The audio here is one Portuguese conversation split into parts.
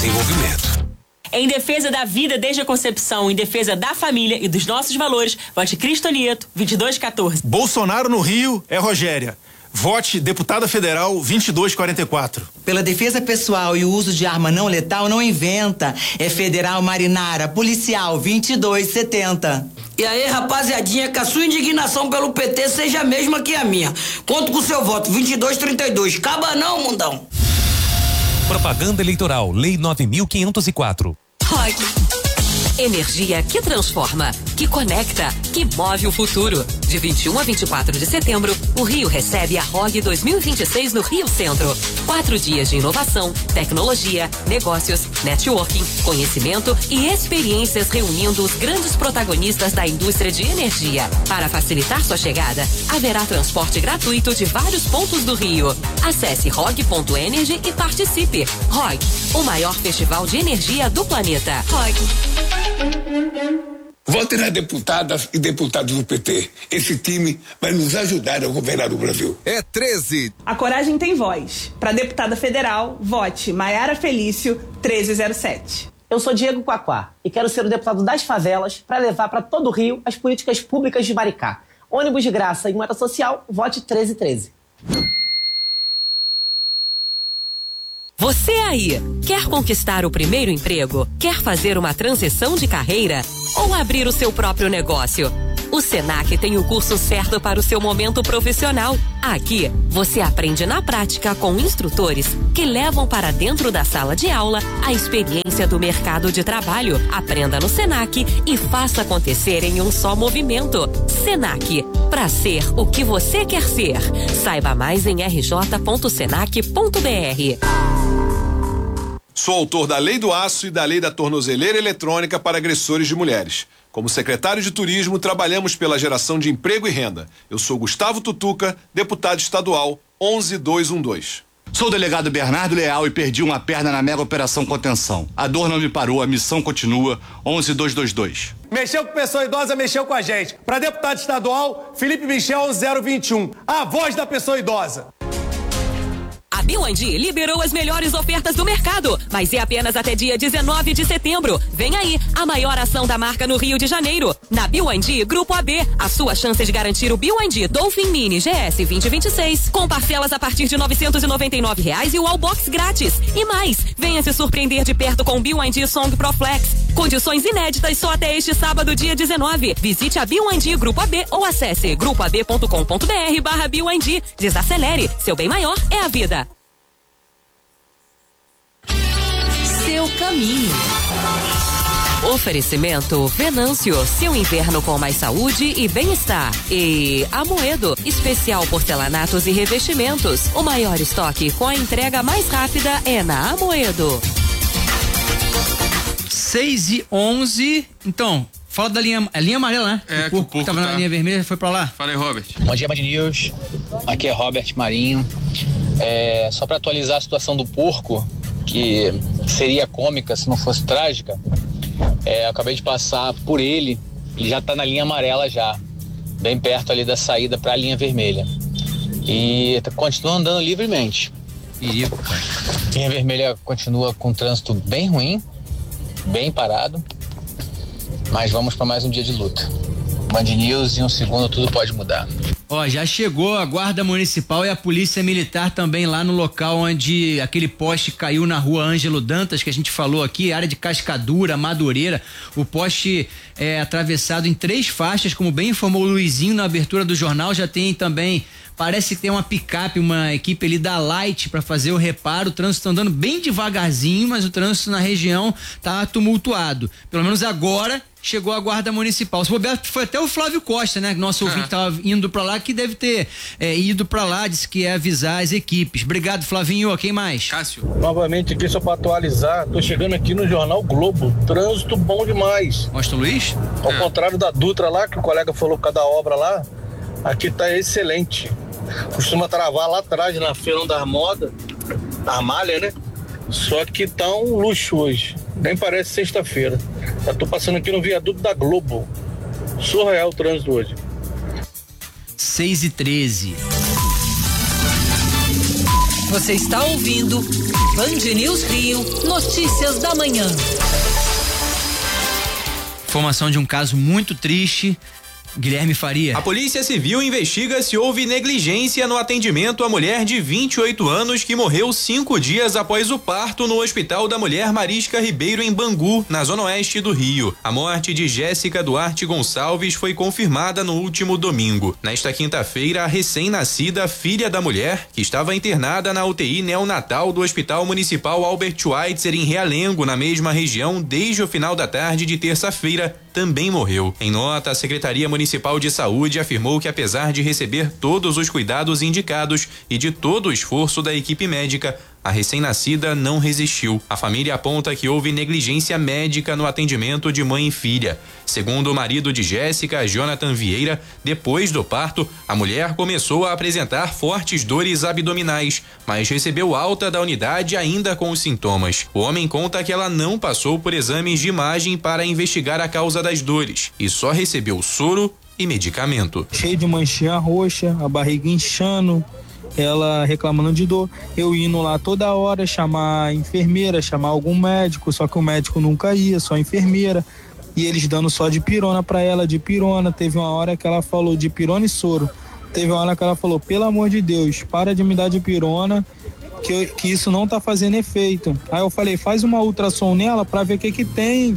Desenvolvimento. Em defesa da vida desde a concepção, em defesa da família e dos nossos valores, vote Cristo Nieto, 2214. Bolsonaro no Rio é Rogéria. Vote deputada federal 2244. Pela defesa pessoal e o uso de arma não letal, não inventa. É Federal Marinara, policial 2270. E aí, rapaziadinha, que a sua indignação pelo PT seja a mesma que a minha. Conto com o seu voto, 2232. Acaba não, mundão. Propaganda eleitoral, Lei 9.504. Rock. Energia que transforma, que conecta, que move o futuro. De 21 a 24 de setembro, o Rio recebe a ROG 2026 no Rio Centro. 4 dias de inovação, tecnologia, negócios, networking, conhecimento e experiências reunindo os grandes protagonistas da indústria de energia. Para facilitar sua chegada, haverá transporte gratuito de vários pontos do Rio. Acesse ROG.energy e participe. ROG, o maior festival de energia do planeta. ROG. Vote nas deputadas e deputados do PT. Esse time vai nos ajudar a governar o Brasil. É 13. A coragem tem voz. Para deputada federal, vote Maiara Felício, 1307. Eu sou Diego Quaquá e quero ser o deputado das favelas para levar para todo o Rio as políticas públicas de Maricá. Ônibus de graça e moeda social, vote 1313. Você aí, quer conquistar o primeiro emprego? Quer fazer uma transição de carreira? Ou abrir o seu próprio negócio? O Senac tem o curso certo para o seu momento profissional. Aqui, você aprende na prática com instrutores que levam para dentro da sala de aula a experiência do mercado de trabalho. Aprenda no Senac e faça acontecer em um só movimento. Senac, para ser o que você quer ser. Saiba mais em rj.senac.br. Sou autor da Lei do Aço e da Lei da Tornozeleira Eletrônica para agressores de mulheres. Como secretário de Turismo, trabalhamos pela geração de emprego e renda. Eu sou Gustavo Tutuca, deputado estadual 11212. Sou o delegado Bernardo Leal e perdi uma perna na mega operação contenção. A dor não me parou, a missão continua. 11222. Mexeu com pessoa idosa, mexeu com a gente. Para deputado estadual, Felipe Michel 021. A voz da pessoa idosa. A BYD liberou as melhores ofertas do mercado, mas é apenas até dia 19 de setembro. Vem aí, a maior ação da marca no Rio de Janeiro. Na BYD Grupo AB, a sua chance de garantir o BYD Dolphin Mini GS 2026, com parcelas a partir de R$ 999 e o Wallbox grátis. E mais, venha se surpreender de perto com o BYD Song Pro Flex. Condições inéditas só até este sábado, dia 19. Visite a BYD Grupo AB ou acesse grupoab.com.br/BYD. Desacelere, seu bem maior é a vida. Seu caminho. Oferecimento Venâncio, seu inverno com mais saúde e bem-estar. E Amoedo, especial porcelanatos e revestimentos. O maior estoque com a entrega mais rápida é na Amoedo. 6:11. Então, fala da linha amarela, né? É, que o porco tava na linha vermelha, foi pra lá. Fala aí, Robert. Bom dia, Band News. Aqui é Robert Marinho. Só pra atualizar a situação do porco, que seria cômica se não fosse trágica, eu acabei de passar por ele já tá na linha amarela já, bem perto ali da saída para a linha vermelha, e continua andando livremente. Perigo, cara. Linha vermelha continua com trânsito bem ruim, bem parado, mas vamos para mais um dia de luta. Band News, em um segundo tudo pode mudar. Ó, já chegou a Guarda Municipal e a Polícia Militar também lá no local onde aquele poste caiu na rua Ângelo Dantas, que a gente falou aqui, área de Cascadura, Madureira. O poste é atravessado em 3 faixas, como bem informou o Luizinho na abertura do jornal. Já tem também, parece que tem uma picape, uma equipe ali da Light para fazer o reparo. O trânsito tá andando bem devagarzinho, mas o trânsito na região tá tumultuado. Pelo menos agora chegou a Guarda Municipal. Se bobear, foi até o Flávio Costa, né? Nosso ouvinte tava indo pra lá, que deve ter ido pra lá, disse que ia avisar as equipes. Obrigado, Flavinho. Quem mais? Cássio. Novamente aqui, só pra atualizar, tô chegando aqui no Jornal Globo. Trânsito bom demais. Mostra o Luiz? Ao contrário da Dutra lá, que o colega falou por causa da obra lá, aqui tá excelente. Costuma travar lá atrás, na Feirão da Moda, da Malha, né? Só que tá um luxo hoje. Nem parece sexta-feira. Eu tô passando aqui no viaduto da Globo. Surreal o trânsito hoje. 6:13. Você está ouvindo Band News Rio, notícias da manhã. Informação de um caso muito triste. Guilherme Faria. A Polícia Civil investiga se houve negligência no atendimento à mulher de 28 anos que morreu 5 dias após o parto no Hospital da Mulher Marisca Ribeiro, em Bangu, na zona oeste do Rio. A morte de Jéssica Duarte Gonçalves foi confirmada no último domingo. Nesta quinta-feira, a recém-nascida filha da mulher, que estava internada na UTI neonatal do Hospital Municipal Albert Schweitzer, em Realengo, na mesma região, desde o final da tarde de terça-feira, também morreu. Em nota, a Secretaria Municipal de Saúde afirmou que, apesar de receber todos os cuidados indicados e de todo o esforço da equipe médica, a recém-nascida não resistiu. A família aponta que houve negligência médica no atendimento de mãe e filha. Segundo o marido de Jéssica, Jonathan Vieira, depois do parto, a mulher começou a apresentar fortes dores abdominais, mas recebeu alta da unidade ainda com os sintomas. O homem conta que ela não passou por exames de imagem para investigar a causa das dores e só recebeu soro e medicamento. Cheio de manchinha roxa, a barriga inchando, ela reclamando de dor, eu indo lá toda hora chamar a enfermeira, chamar algum médico, só que o médico nunca ia, só a enfermeira, e eles dando só de pirona pra ela, de pirona. Teve uma hora que ela falou de pirona e soro, teve uma hora que ela falou, pelo amor de Deus, para de me dar de pirona, que isso não tá fazendo efeito. Aí eu falei, faz uma ultrassom nela pra ver o que tem,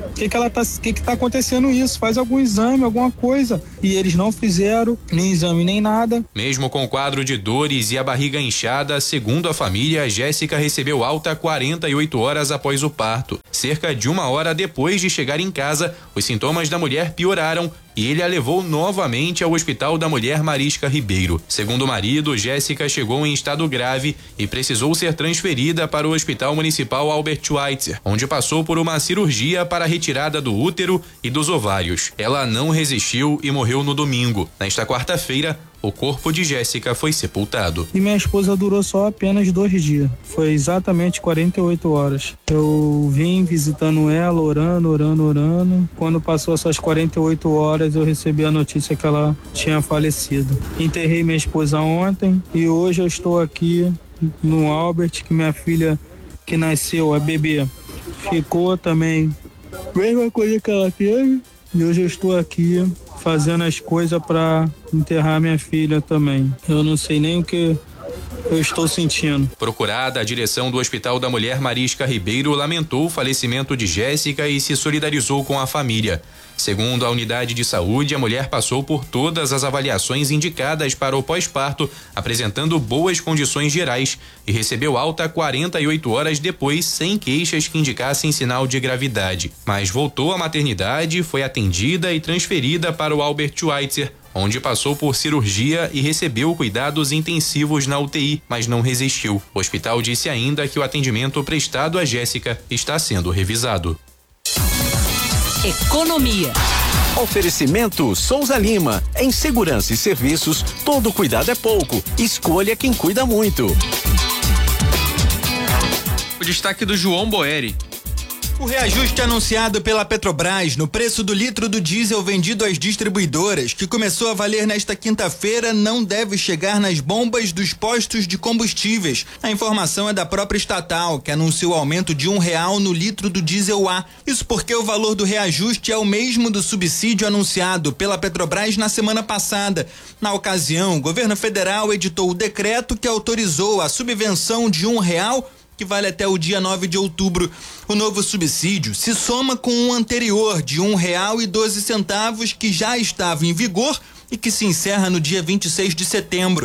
o que tá acontecendo isso, faz algum exame, alguma coisa. E eles não fizeram nem exame nem nada. Mesmo com o quadro de dores e a barriga inchada, segundo a família, Jéssica recebeu alta 48 horas após o parto. Cerca de 1 hora depois de chegar em casa, os sintomas da mulher pioraram e ele a levou novamente ao Hospital da Mulher Marisca Ribeiro. Segundo o marido, Jéssica chegou em estado grave e precisou ser transferida para o Hospital Municipal Albert Schweitzer, onde passou por uma cirurgia para a retirada do útero e dos ovários. Ela não resistiu e morreu no domingo. Nesta quarta-feira, o corpo de Jéssica foi sepultado. E minha esposa durou só apenas 2 dias. Foi exatamente 48 horas. Eu vim visitando ela, orando. Quando passou essas 48 horas, eu recebi a notícia que ela tinha falecido. Enterrei minha esposa ontem e hoje eu estou aqui no Albert, que minha filha que nasceu, a bebê, ficou também. Mesma coisa que ela teve. E hoje eu estou aqui fazendo as coisas para enterrar minha filha também. Eu não sei nem o que eu estou sentindo. Procurada, a direção do Hospital da Mulher Marisca Ribeiro lamentou o falecimento de Jéssica e se solidarizou com a família. Segundo a unidade de saúde, a mulher passou por todas as avaliações indicadas para o pós-parto, apresentando boas condições gerais e recebeu alta 48 horas depois, sem queixas que indicassem sinal de gravidade. Mas voltou à maternidade, foi atendida e transferida para o Albert Schweitzer, onde passou por cirurgia e recebeu cuidados intensivos na UTI, mas não resistiu. O hospital disse ainda que o atendimento prestado a Jéssica está sendo revisado. Economia. Oferecimento Souza Lima. Em segurança e serviços, todo cuidado é pouco. Escolha quem cuida muito. O destaque do João Boeri. O reajuste anunciado pela Petrobras no preço do litro do diesel vendido às distribuidoras, que começou a valer nesta quinta-feira, não deve chegar nas bombas dos postos de combustíveis. A informação é da própria estatal, que anunciou aumento de R$1 no litro do diesel A. Isso porque o valor do reajuste é o mesmo do subsídio anunciado pela Petrobras na semana passada. Na ocasião, o governo federal editou o decreto que autorizou a subvenção de R$1, que vale até o dia 9 de outubro. O novo subsídio se soma com o anterior de R$1,12 que já estava em vigor e que se encerra no dia 26 de setembro.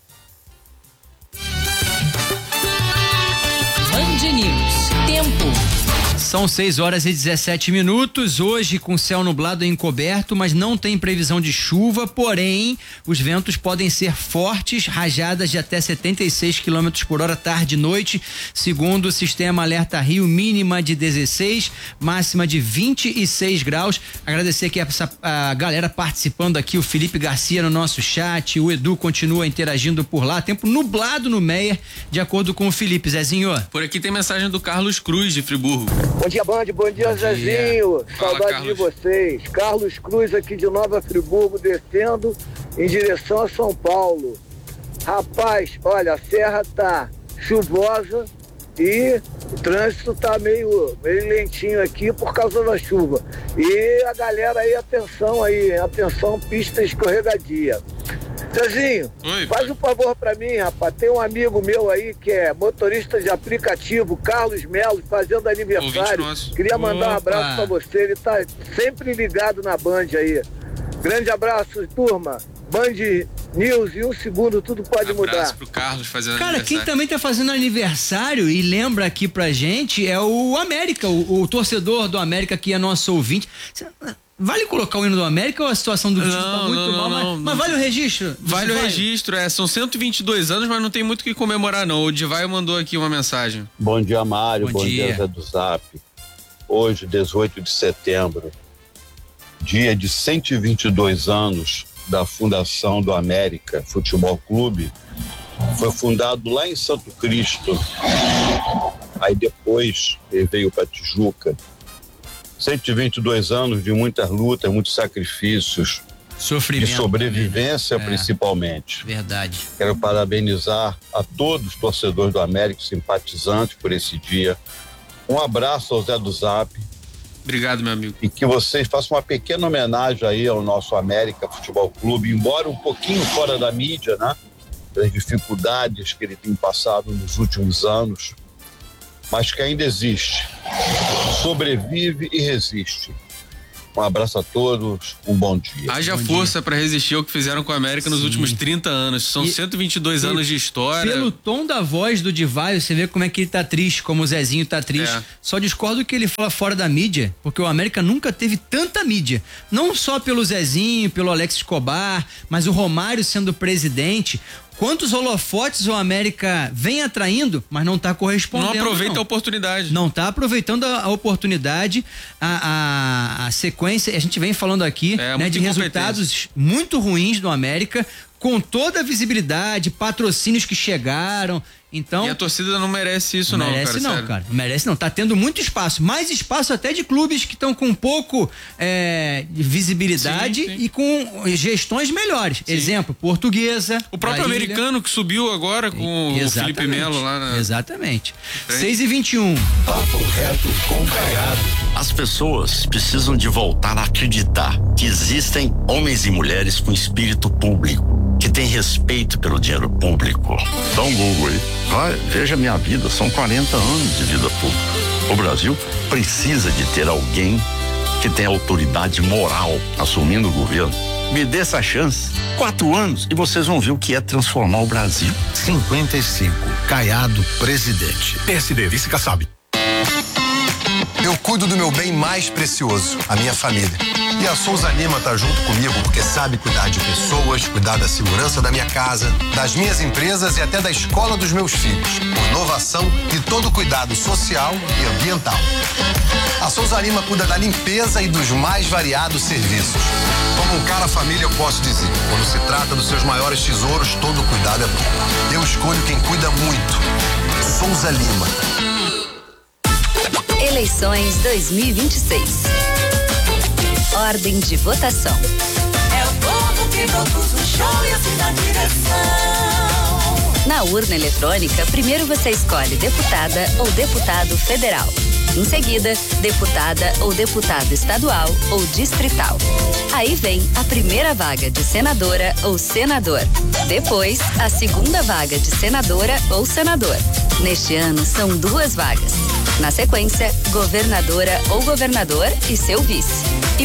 Band News. Tempo. São 6h17. Hoje com céu nublado e encoberto, mas não tem previsão de chuva, porém os ventos podem ser fortes, rajadas de até 76 km por hora tarde e noite, segundo o sistema Alerta Rio, mínima de 16, máxima de 26 graus. Agradecer aqui a galera participando aqui, o Felipe Garcia no nosso chat, o Edu continua interagindo por lá, tempo nublado no Meier, de acordo com o Felipe. Zezinho. Por aqui tem mensagem do Carlos Cruz de Friburgo. Bom dia, Band. Bom dia, Zezinho. Saudade de vocês. Carlos Cruz aqui de Nova Friburgo, descendo em direção a São Paulo. Rapaz, olha, a serra tá chuvosa E o trânsito tá meio lentinho aqui por causa da chuva. E a galera aí, atenção, pista escorregadia. Zezinho, faz um favor pra mim, rapaz. Tem um amigo meu aí que é motorista de aplicativo, Carlos Melo, fazendo aniversário. Queria mandar um abraço pra você. Ele tá sempre ligado na Band aí. Grande abraço, turma. Band News, em um segundo tudo pode mudar. Abraço pro Carlos fazendo Cara, aniversário. quem também tá fazendo aniversário e lembra aqui pra gente é o América, o torcedor do América que é nosso ouvinte. Vale colocar o hino do América ou a situação do time tá muito mal? Mas vale o registro? Vale o registro, são 122 anos, mas não tem muito o que comemorar não. O Divaio mandou aqui uma mensagem. Bom dia, Mário, bom dia, Zé do Zap. Hoje, 18 de setembro, dia de 122 anos da fundação do América Futebol Clube. Foi fundado lá em Santo Cristo, aí depois ele veio para Tijuca. 122 anos de muitas lutas, muitos sacrifícios, sofrimento, de sobrevivência principalmente. Verdade. Quero parabenizar a todos os torcedores do América, simpatizantes por esse dia. Um abraço ao Zé do Zap. Obrigado, meu amigo. E que vocês façam uma pequena homenagem aí ao nosso América Futebol Clube, embora um pouquinho fora da mídia, né? Das dificuldades que ele tem passado nos últimos anos, mas que ainda existe. Sobrevive e resiste. Um abraço a todos, um bom dia. Haja força para resistir ao que fizeram com a América nos últimos 30 anos. São 122 anos de história. Pelo tom da voz do Divaio, você vê como é que ele tá triste, como o Zezinho tá triste. Só discordo que ele fala fora da mídia, porque o América nunca teve tanta mídia. Não só pelo Zezinho, pelo Alex Escobar, mas o Romário sendo presidente. Quantos holofotes o América vem atraindo, mas não tá correspondendo. Não aproveita a oportunidade. Não tá aproveitando a oportunidade, a sequência, a gente vem falando aqui, né, de resultados muito ruins do América, com toda a visibilidade, patrocínios que chegaram. Então, e a torcida não merece isso, não, merece cara. Não, sério. cara. Merece não. Tá tendo muito espaço. Mais espaço até de clubes que estão com pouco de visibilidade e com gestões melhores. Sim. Exemplo, Portuguesa. O próprio americano que subiu agora com o Felipe Melo lá na... Exatamente. 6h21. Papo reto com Caiado. As pessoas precisam de voltar a acreditar que existem homens e mulheres com espírito público, que têm respeito pelo dinheiro público. Dá um Google aí. Vai, veja minha vida, são 40 anos de vida pública. O Brasil precisa de ter alguém que tenha autoridade moral assumindo o governo. Me dê essa chance. 4 anos e vocês vão ver o que é transformar o Brasil. 55. Caiado, presidente. PSD, vice Kassab. Eu cuido do meu bem mais precioso, a minha família. E a Souza Lima tá junto comigo porque sabe cuidar de pessoas, cuidar da segurança da minha casa, das minhas empresas e até da escola dos meus filhos. Com inovação e todo cuidado social e ambiental. A Souza Lima cuida da limpeza e dos mais variados serviços. Como um cara família, eu posso dizer, quando se trata dos seus maiores tesouros, todo cuidado é bom. Eu escolho quem cuida muito. Souza Lima. Eleições 2026. Ordem de votação. É o povo que produz o show e assim dá direção. Na urna eletrônica, primeiro você escolhe deputada ou deputado federal. Em seguida, deputada ou deputado estadual ou distrital. Aí vem a primeira vaga de senadora ou senador. Depois, a segunda vaga de senadora ou senador. Neste ano, são 2 vagas. Na sequência, governadora ou governador e seu vice. E